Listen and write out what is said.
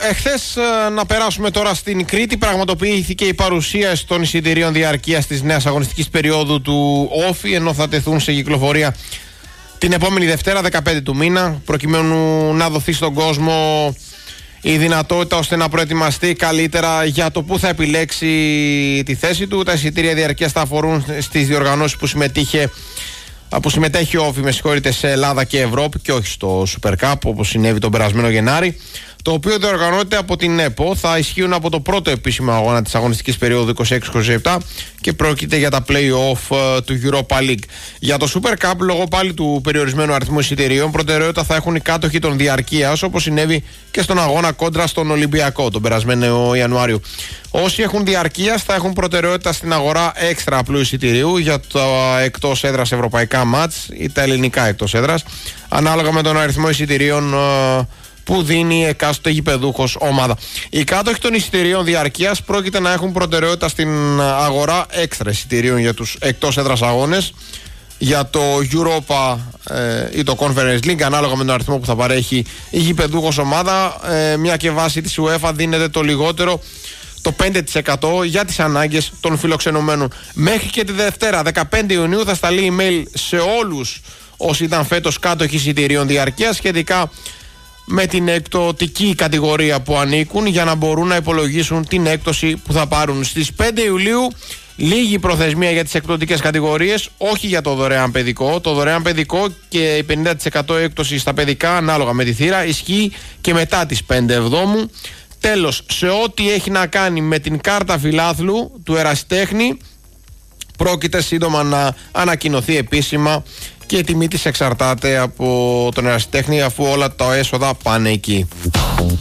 εχθές να περάσουμε τώρα στην Κρήτη. Πραγματοποιήθηκε η παρουσίαση των εισιτηρίων διαρκείας της νέας αγωνιστικής περίοδου του Όφη, ενώ θα τεθούν σε κυκλοφορία την επόμενη Δευτέρα, 15 του μήνα, προκειμένου να δοθεί στον κόσμο η δυνατότητα ώστε να προετοιμαστεί καλύτερα για το που θα επιλέξει τη θέση του. Τα εισιτήρια διαρκείας θα αφορούν στις διοργανώσεις που συμμετέχει ο Όφη, σε Ελλάδα και Ευρώπη, και όχι στο Super Cup όπως συνέβη τον περασμένο Γενάρη, το οποίο διοργανώνεται από την ΕΠΟ. Θα ισχύουν από το πρώτο επίσημο αγώνα της αγωνιστικής περίοδου 26-27 και πρόκειται για τα play-off του Europa League. Για το Super Cup, λόγω πάλι του περιορισμένου αριθμού εισιτηρίων, προτεραιότητα θα έχουν οι κάτοχοι των διαρκείας, όπως συνέβη και στον αγώνα κόντρα στον Ολυμπιακό τον περασμένο Ιανουάριο. Όσοι έχουν διαρκείας θα έχουν προτεραιότητα στην αγορά έξτρα απλού εισιτηρίου για τα εκτός έδρας ευρωπαϊκά μάτς ή τα ελληνικά εκτός έδρας, ανάλογα με τον αριθμό εισιτηρίων που δίνει εκάστοτε γηπεδούχος ομάδα. Οι κάτοχοι των εισιτηρίων διαρκείας πρόκειται να έχουν προτεραιότητα στην αγορά έξτρα εισιτηρίων για τους εκτός έδρας αγώνες, για το Europa ή το Conference League, ανάλογα με τον αριθμό που θα παρέχει η γηπεδούχος ομάδα, μια και βάση της UEFA δίνεται το λιγότερο το 5% για τις ανάγκες των φιλοξενουμένων. Μέχρι και τη Δευτέρα, 15 Ιουνίου, θα σταλεί email σε όλους όσοι ήταν φέτος κάτοχοι εισιτηρίων διαρκείας σχετικά με την εκπτωτική κατηγορία που ανήκουν, για να μπορούν να υπολογίσουν την έκπτωση που θα πάρουν. Στις 5 Ιουλίου λίγη προθεσμία για τις εκπτωτικές κατηγορίες, όχι για το δωρεάν παιδικό. Το δωρεάν παιδικό και η 50% έκπτωση στα παιδικά, ανάλογα με τη θύρα, ισχύει και μετά τις 5 Εβδόμου. Τέλος, σε ό,τι έχει να κάνει με την κάρτα φιλάθλου του ερασιτέχνη, πρόκειται σύντομα να ανακοινωθεί επίσημα και η τιμή της εξαρτάται από τον ερασιτέχνη, αφού όλα τα έσοδα πάνε εκεί.